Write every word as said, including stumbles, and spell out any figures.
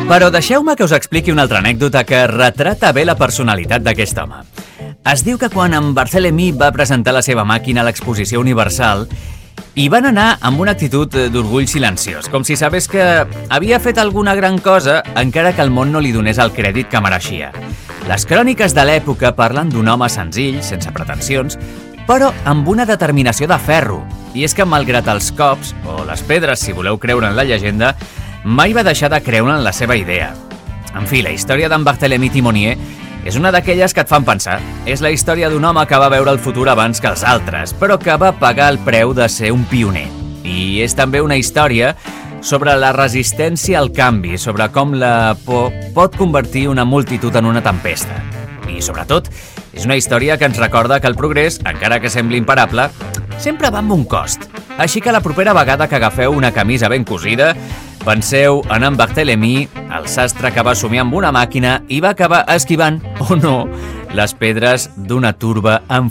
Però deixeu-me que us expliqui una altra anècdota que retrata bé la personalitat d'aquest home. Es diu que quan en Barthélemy va presentar la seva màquina a l'exposició universal, hi van anar amb una actitud d'orgull silenciós, com si sabés que havia fet alguna gran cosa encara que el món no li donés el crèdit que mereixia. Les cròniques de l'època parlen d'un home senzill, sense pretensions, però amb una determinació de ferro. I és que, malgrat els cops, o les pedres, si voleu creure en la llegenda, mai va deixar de creure en la seva idea. En fi, la història d'en Barthélemy Timonier és una d'aquelles que et fan pensar. És la història d'un home que va veure el futur abans que els altres, però que va pagar el preu de ser un pioner. I és també una història sobre la resistència al canvi, sobre com la por pot convertir una multitud en una tempesta. I, sobretot, és una història que ens recorda que el progrés, encara que sembli imparable, sempre va amb un cost. Així que la propera vegada que agafeu una camisa ben cosida, penseu en en Barthélemy, el sastre que va somiar amb una màquina i va acabar esquivant, o no, les pedres d'una turba en